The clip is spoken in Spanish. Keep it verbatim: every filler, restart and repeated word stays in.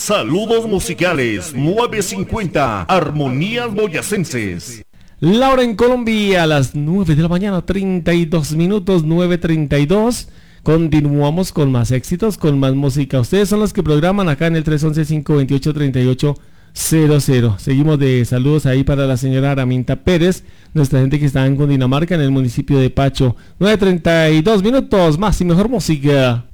Saludos musicales nueve cincuenta, Armonías Boyacenses. La hora en Colombia a las nueve de la mañana, treinta y dos minutos, nueve treinta y dos. Continuamos con más éxitos, con más música. Ustedes son los que programan acá en el tres once, cinco veintiocho, treinta y ocho cero cero. Seguimos de saludos ahí para la señora Araminta Pérez, nuestra gente que está en Cundinamarca, en el municipio de Pacho. nueve treinta y dos minutos, más y mejor música.